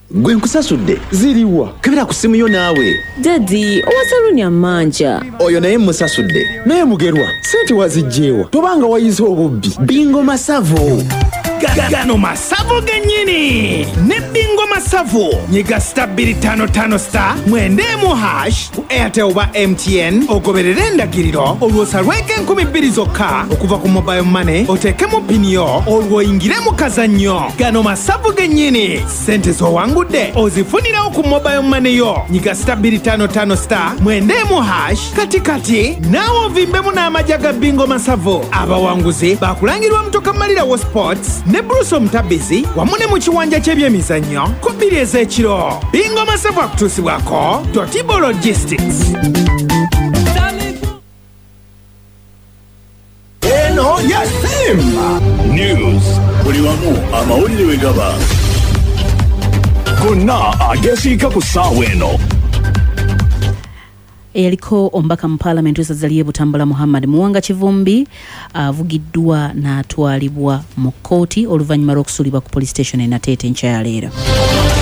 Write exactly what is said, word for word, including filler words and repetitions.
Gwe nkusasudde ziriwa kebera ku simu yo naawe. Daddy, owasalunya manja. Oyo naye musasudde. naye mugerwa sente wazijjeewa tobanga wayize obubbi. Bingo Masavu. Gano Masavu gennyini ne Bingo Masavu nyiga star bbiri ttaano ttaano star mwenda mu hash ku Airtel oba M T N ogoberere endagiriro olwosalweko enkumi bbiri zokka okuva ku mobile money oteekemu pini yo olwoyingire mu kazannyo. Gano Masavu gennyini sente z'owangudde ozifunirawo ku mobile money yo. Nyiga star bbiri ttaano ttaano star mwenda mu hash kati kati naawe ovimbemu n'amagya ga Bingo Masavu. Abawanguzi bakulangirwa Mutoka Malirawo Sports ne Bruce Omutabizi wamu ne mu kiwanja ky'ebyemizannyo ku bbiri ez'ekiro. Bingo Masavu akutuusibwako Totibo Logistics. eno yasimba News buli wamu amawulire we gaba gonna agesiika ku ssaawa eno. Eyaliko omubaka mu Parliament w'essaza ly'e Butambala Muhammad Muwanga Kivumbi avugiddwa n'atwalibwa mu kkooti oluvannyuma lw'okusuulibwa ku police station e Nateete nkya ya leero.